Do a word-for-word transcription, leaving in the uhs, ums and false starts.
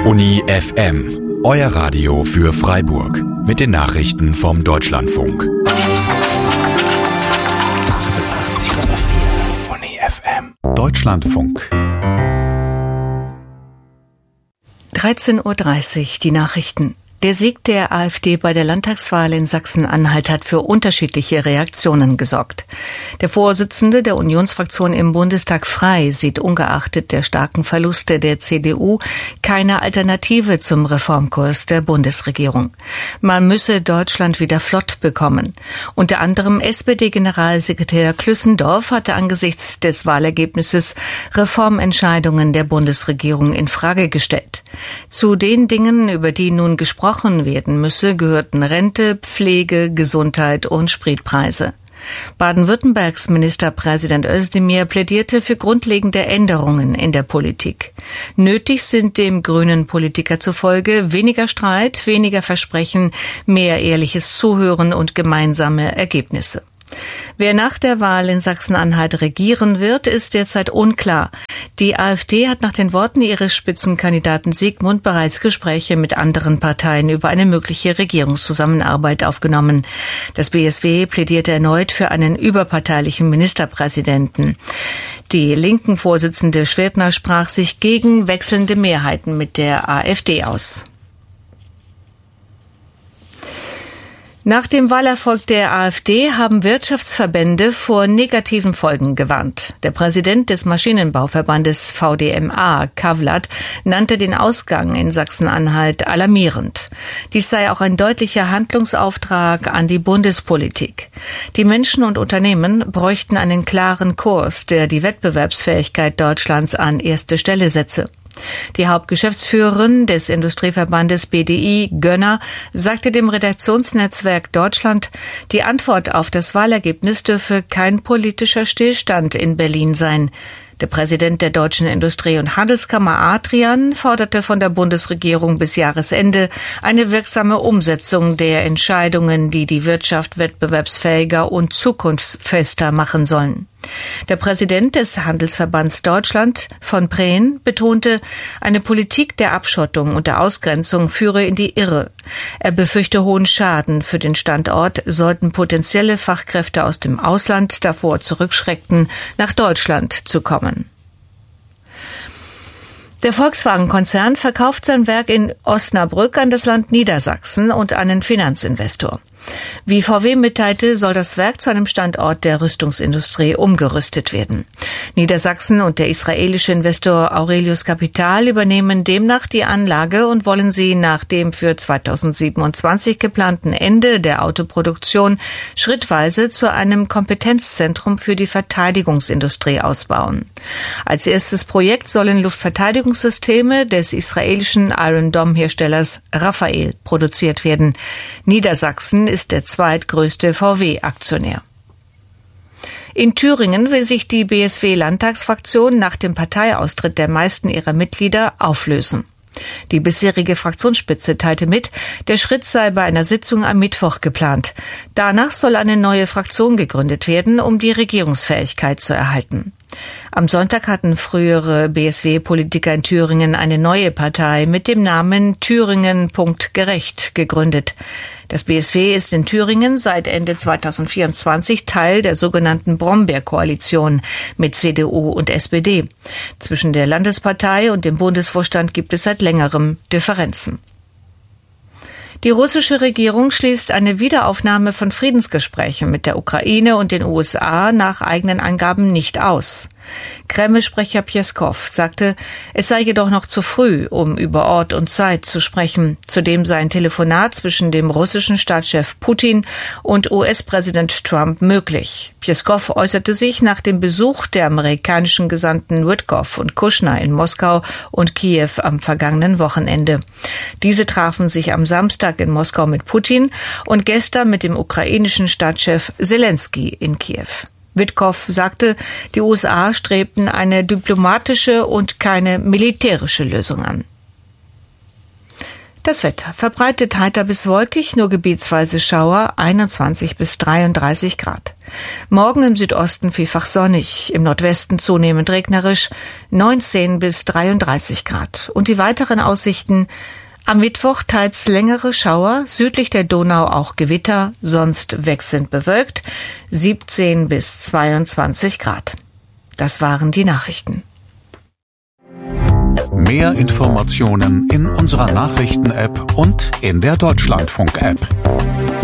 Uni F M, euer Radio für Freiburg. Mit den Nachrichten vom Deutschlandfunk. achtundachtzig Komma vier Uni F M. Deutschlandfunk. dreizehn Uhr dreißig, die Nachrichten. Der Sieg der AfD bei der Landtagswahl in Sachsen-Anhalt hat für unterschiedliche Reaktionen gesorgt. Der Vorsitzende der Unionsfraktion im Bundestag Frei sieht ungeachtet der starken Verluste der C D U keine Alternative zum Reformkurs der Bundesregierung. Man müsse Deutschland wieder flott bekommen. Unter anderem S P D-Generalsekretär Klüssendorf hatte angesichts des Wahlergebnisses Reformentscheidungen der Bundesregierung in Frage gestellt. Zu den Dingen, über die nun gesprochen werden müsse, gehörten Rente, Pflege, Gesundheit und Spritpreise. Baden-Württembergs Ministerpräsident Özdemir plädierte für grundlegende Änderungen in der Politik. Nötig sind dem grünen Politiker zufolge weniger Streit, weniger Versprechen, mehr ehrliches Zuhören und gemeinsame Ergebnisse. Wer nach der Wahl in Sachsen-Anhalt regieren wird, ist derzeit unklar. Die AfD hat nach den Worten ihres Spitzenkandidaten Sigmund bereits Gespräche mit anderen Parteien über eine mögliche Regierungszusammenarbeit aufgenommen. Das B S W plädierte erneut für einen überparteilichen Ministerpräsidenten. Die linken Vorsitzende Schwirtner sprach sich gegen wechselnde Mehrheiten mit der AfD aus. Nach dem Wahlerfolg der AfD haben Wirtschaftsverbände vor negativen Folgen gewarnt. Der Präsident des Maschinenbauverbandes V D M A, Kavlat, nannte den Ausgang in Sachsen-Anhalt alarmierend. Dies sei auch ein deutlicher Handlungsauftrag an die Bundespolitik. Die Menschen und Unternehmen bräuchten einen klaren Kurs, der die Wettbewerbsfähigkeit Deutschlands an erste Stelle setze. Die Hauptgeschäftsführerin des Industrieverbandes B D I, Gönner, sagte dem Redaktionsnetzwerk Deutschland, die Antwort auf das Wahlergebnis dürfe kein politischer Stillstand in Berlin sein. Der Präsident der Deutschen Industrie- und Handelskammer Adrian forderte von der Bundesregierung bis Jahresende eine wirksame Umsetzung der Entscheidungen, die die Wirtschaft wettbewerbsfähiger und zukunftsfester machen sollen. Der Präsident des Handelsverbands Deutschland, von Preen, betonte, eine Politik der Abschottung und der Ausgrenzung führe in die Irre. Er befürchte hohen Schaden für den Standort, sollten potenzielle Fachkräfte aus dem Ausland davor zurückschreckten, nach Deutschland zu kommen. Der Volkswagen-Konzern verkauft sein Werk in Osnabrück an das Land Niedersachsen und einen Finanzinvestor. Wie V W mitteilte, soll das Werk zu einem Standort der Rüstungsindustrie umgerüstet werden. Niedersachsen und der israelische Investor Aurelius Capital übernehmen demnach die Anlage und wollen sie nach dem für zweitausendsiebenundzwanzig geplanten Ende der Autoproduktion schrittweise zu einem Kompetenzzentrum für die Verteidigungsindustrie ausbauen. Als erstes Projekt sollen Luftverteidigungssysteme des israelischen Iron Dome-Herstellers Rafael produziert werden. Niedersachsen ist der zweitgrößte V W-Aktionär. In Thüringen will sich die B S W-Landtagsfraktion nach dem Parteiaustritt der meisten ihrer Mitglieder auflösen. Die bisherige Fraktionsspitze teilte mit, der Schritt sei bei einer Sitzung am Mittwoch geplant. Danach soll eine neue Fraktion gegründet werden, um die Regierungsfähigkeit zu erhalten. Am Sonntag hatten frühere B S W-Politiker in Thüringen eine neue Partei mit dem Namen Thüringen.gerecht gegründet. Das B S W ist in Thüringen seit Ende zweitausendvierundzwanzig Teil der sogenannten Brombeer-Koalition mit C D U und S P D. Zwischen der Landespartei und dem Bundesvorstand gibt es seit längerem Differenzen. Die russische Regierung schließt eine Wiederaufnahme von Friedensgesprächen mit der Ukraine und den U S A nach eigenen Angaben nicht aus. Kreml-Sprecher Pjeskow sagte, es sei jedoch noch zu früh, um über Ort und Zeit zu sprechen. Zudem sei ein Telefonat zwischen dem russischen Staatschef Putin und U S-Präsident Trump möglich. Pjeskow äußerte sich nach dem Besuch der amerikanischen Gesandten Witkoff und Kushner in Moskau und Kiew am vergangenen Wochenende. Diese trafen sich am Samstag in Moskau mit Putin und gestern mit dem ukrainischen Staatschef Selenskyj in Kiew. Witkoff sagte, die U S A strebten eine diplomatische und keine militärische Lösung an. Das Wetter verbreitet heiter bis wolkig, nur gebietsweise Schauer, einundzwanzig bis dreiunddreißig Grad. Morgen im Südosten vielfach sonnig, im Nordwesten zunehmend regnerisch, neunzehn bis dreiunddreißig Grad. Und die weiteren Aussichten: am Mittwoch teils längere Schauer, südlich der Donau auch Gewitter, sonst wechselnd bewölkt, siebzehn bis zweiundzwanzig Grad. Das waren die Nachrichten. Mehr Informationen in unserer Nachrichten-App und in der Deutschlandfunk-App.